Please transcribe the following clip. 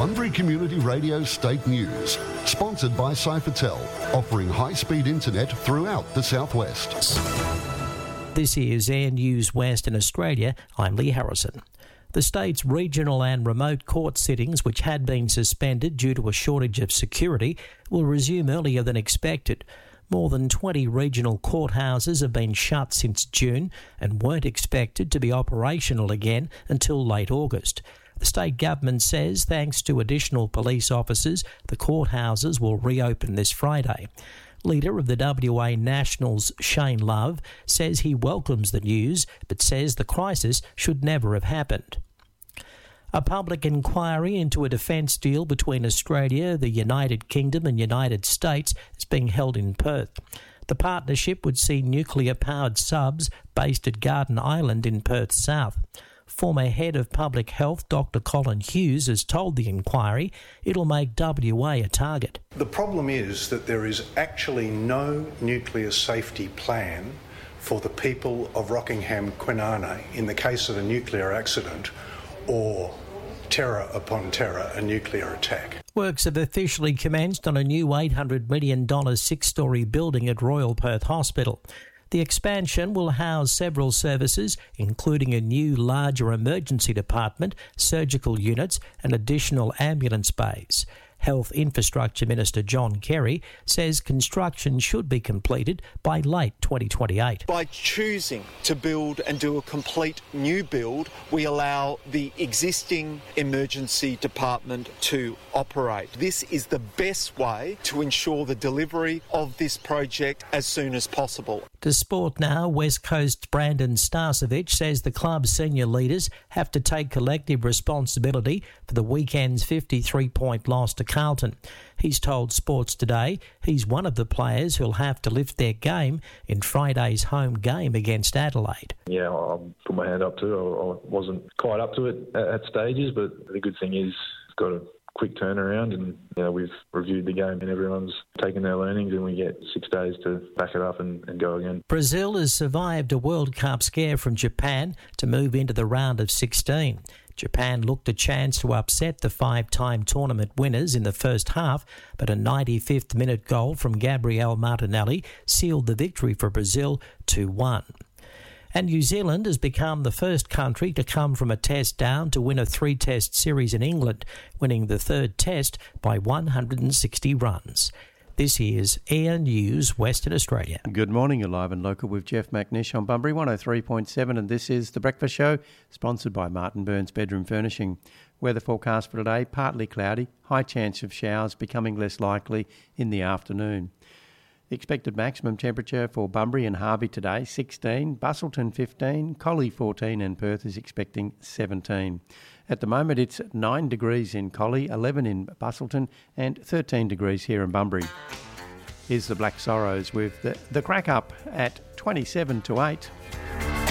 Bunbury Community Radio State News, sponsored by Cyphertel, offering high-speed internet throughout the southwest. This is Air News Western Australia. I'm Lee Harrison. The state's regional and remote court sittings, which had been suspended due to a shortage of security, will resume earlier than expected. More than 20 regional courthouses have been shut since June and weren't expected to be operational again until late August. The state government says thanks to additional police officers, the courthouses will reopen this Friday. Leader of the WA Nationals, Shane Love, says he welcomes the news but says the crisis should never have happened. A public inquiry into a defence deal between Australia, the United Kingdom and United States is being held in Perth. The partnership would see nuclear-powered subs based at Garden Island in Perth South. Former Head of Public Health, Dr Colin Hughes, has told the inquiry it'll make WA a target. The problem is that there is actually no nuclear safety plan for the people of Rockingham, Kwinana, in the case of a nuclear accident or terror upon terror, a nuclear attack. Works have officially commenced on a new $800 million six-storey building at Royal Perth Hospital. The expansion will house several services, including a new, larger emergency department, surgical units and additional ambulance bays. Health Infrastructure Minister John Kerry says construction should be completed by late 2028. By choosing to build and do a complete new build, we allow the existing emergency department to operate. This is the best way to ensure the delivery of this project as soon as possible. To sport now, West Coast's Brandon Starcevich says the club's senior leaders have to take collective responsibility for the weekend's 53-point loss to Carlton. He's told Sports Today he's one of the players who'll have to lift their game in Friday's home game against Adelaide. Yeah, I'll put my hand up to it. I wasn't quite up to it at stages, but the good thing is it's got a quick turnaround and we've reviewed the game and everyone's taken their learnings and we get 6 days to back it up and go again. Brazil has survived a World Cup scare from Japan to move into the round of 16. Japan looked a chance to upset the five-time tournament winners in the first half, but a 95th minute goal from Gabriel Martinelli sealed the victory for Brazil 2-1. And New Zealand has become the first country to come from a test down to win a three-test series in England, winning the third test by 160 runs. This is Air News Western Australia. Good morning, you're live and local with Jeff McNish on Bunbury 103.7, and this is The Breakfast Show, sponsored by Martin Burns Bedroom Furnishing. Weather forecast for today, partly cloudy, high chance of showers becoming less likely in the afternoon. The expected maximum temperature for Bunbury and Harvey today, 16, Busselton 15, Collie 14 and Perth is expecting 17. At the moment it's 9 degrees in Collie, 11 in Busselton and 13 degrees here in Bunbury. Here's the Black Sorrows with the crack up at 27 to 8.